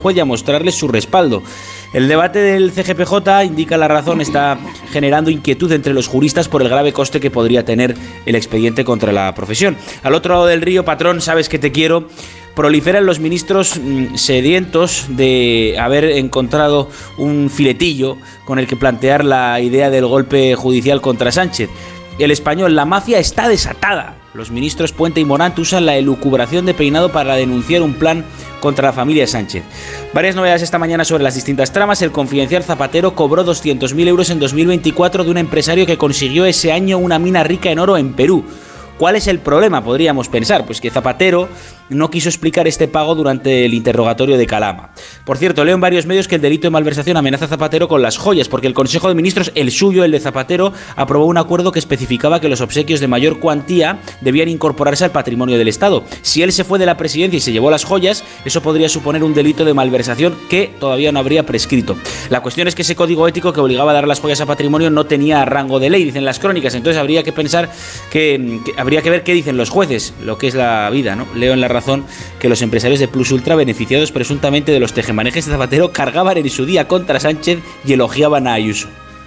y a mostrarles su respaldo. El debate del CGPJ, indica La Razón, está generando inquietud entre los juristas por el grave coste que podría tener el expediente contra la profesión. Al otro lado del río, patrón, sabes que te quiero. Proliferan los ministros sedientos de haber encontrado un filetillo con el que plantear la idea del golpe judicial contra Sánchez. El Español, la mafia está desatada. Los ministros Puente y Morant usan la elucubración de Peinado para denunciar un plan contra la familia Sánchez. Varias novedades esta mañana sobre las distintas tramas. El Confidencial: Zapatero cobró 200.000 euros en 2024 de un empresario que consiguió ese año una mina rica en oro en Perú. ¿Cuál es el problema? Podríamos pensar, pues que Zapatero no quiso explicar este pago durante el interrogatorio de Calama. Por cierto, leo en varios medios que el delito de malversación amenaza a Zapatero con las joyas, porque el Consejo de Ministros, el suyo, el de Zapatero, aprobó un acuerdo que especificaba que los obsequios de mayor cuantía debían incorporarse al patrimonio del Estado. Si él se fue de la presidencia y se llevó las joyas, eso podría suponer un delito de malversación que todavía no habría prescrito. La cuestión es que ese código ético que obligaba a dar las joyas a patrimonio no tenía rango de ley, dicen las crónicas. Entonces habría que pensar habría que ver qué dicen los jueces, lo que es la vida, ¿no? Leo en La Razón que los empresarios de Plus Ultra, beneficiados presuntamente de los tejemanejes de Zapatero, cargaban en su día contra Sánchez y elogiaban a Ayuso.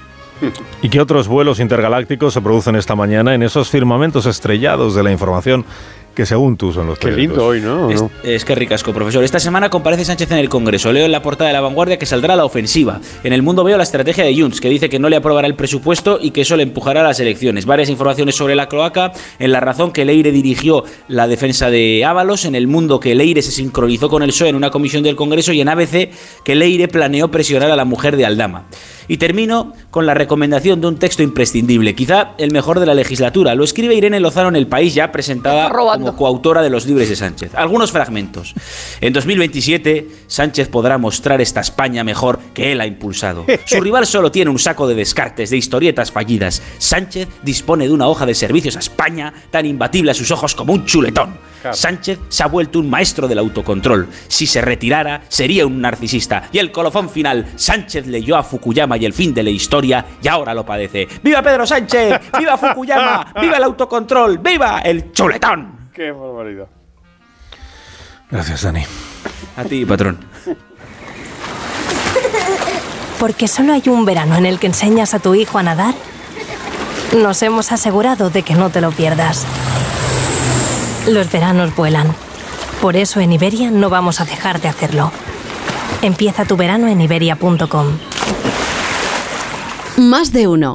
¿Y qué otros vuelos intergalácticos se producen esta mañana en esos firmamentos estrellados de la información que según tú son los periódicos? Qué lindo hoy, ¿no? Es que ricasco, profesor. Esta semana comparece Sánchez en el Congreso. Leo en la portada de La Vanguardia que saldrá la ofensiva. En El Mundo veo la estrategia de Junts, que dice que no le aprobará el presupuesto y que eso le empujará a las elecciones. Varias informaciones sobre la cloaca. En La Razón, que Leire dirigió la defensa de Ábalos. En El Mundo, que Leire se sincronizó con el PSOE en una comisión del Congreso. Y en ABC, que Leire planeó presionar a la mujer de Aldama. Y termino con la recomendación de un texto imprescindible, quizá el mejor de la legislatura. Lo escribe Irene Lozano en El País, ya presentada como coautora de Los Libres de Sánchez. Algunos fragmentos. En 2027, Sánchez podrá mostrar esta España mejor que él ha impulsado. Su rival solo tiene un saco de descartes, de historietas fallidas. Sánchez dispone de una hoja de servicios a España tan imbatible a sus ojos como un chuletón. Sánchez se ha vuelto un maestro del autocontrol. Si se retirara, sería un narcisista. Y el colofón final: Sánchez leyó a Fukuyama y el fin de la historia, y ahora lo padece. ¡Viva Pedro Sánchez! ¡Viva Fukuyama! ¡Viva el autocontrol! ¡Viva el chuletón! ¡Qué barbaridad! Gracias, Dani. A ti, patrón. Porque solo hay un verano en el que enseñas a tu hijo a nadar, nos hemos asegurado de que no te lo pierdas. Los veranos vuelan. Por eso en Iberia no vamos a dejar de hacerlo. Empieza tu verano en iberia.com. Más de uno.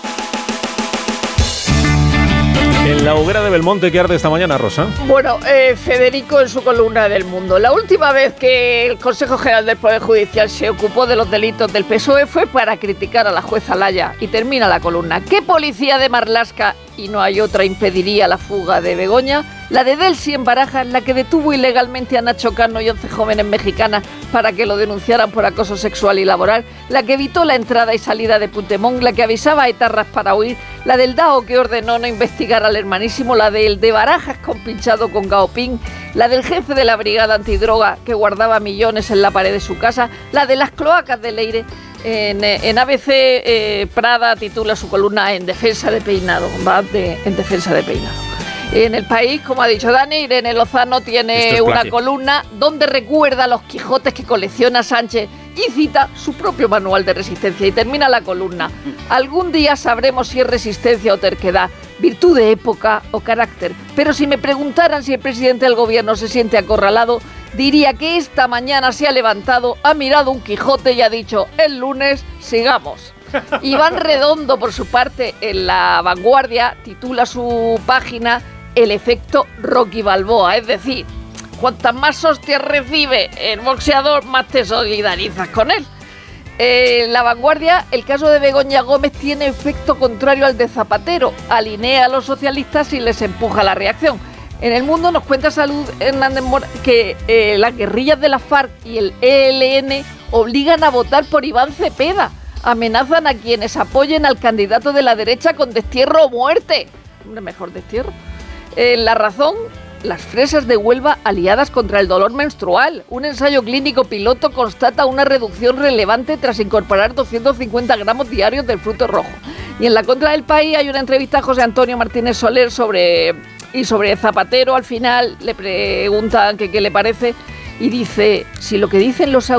En la hoguera de Belmonte, ¿qué arde esta mañana, Rosa? Bueno, Federico en su columna del Mundo. La última vez que el Consejo General del Poder Judicial se ocupó de los delitos del PSOE fue para criticar a la jueza Laya. Y termina la columna. ¿Qué policía de Marlaska, y no hay otra, impediría la fuga de Begoña? La de Delsi en Barajas, la que detuvo ilegalmente a Nacho Cano y 11 jóvenes mexicanas para que lo denunciaran por acoso sexual y laboral, la que evitó la entrada y salida de Puigdemont, la que avisaba a etarras para huir, la del DAO que ordenó no investigar al hermanísimo, la del de Barajas compinchado con Gaoping, la del jefe de la brigada antidroga que guardaba millones en la pared de su casa, la de las cloacas de Leire. En ABC, Prada titula su columna En defensa de Peinado, en defensa de Peinado. En El País, como ha dicho Dani, Irene Lozano tiene una columna donde recuerda los Quijotes que colecciona Sánchez y cita su propio manual de resistencia. Y termina la columna: algún día sabremos si es resistencia o terquedad, virtud de época o carácter. Pero si me preguntaran si el presidente del gobierno se siente acorralado, diría que esta mañana se ha levantado, ha mirado un Quijote y ha dicho: el lunes sigamos. Iván Redondo, por su parte, en La Vanguardia, titula su página El efecto Rocky Balboa, es decir, cuantas más hostias recibe el boxeador, más te solidarizas con él. La Vanguardia, el caso de Begoña Gómez tiene efecto contrario al de Zapatero, alinea a los socialistas y les empuja la reacción. En El Mundo nos cuenta Salud Hernández Mora que las guerrillas de la FARC y el ELN obligan a votar por Iván Cepeda. Amenazan a quienes apoyen al candidato de la derecha con destierro o muerte. Hombre, mejor destierro. La Razón, las fresas de Huelva aliadas contra el dolor menstrual. Un ensayo clínico piloto constata una reducción relevante tras incorporar 250 gramos diarios del fruto rojo. Y en la Contra del País hay una entrevista a José Antonio Martínez Soler sobre Zapatero. Al final le preguntan que qué le parece y dice, si lo que dicen los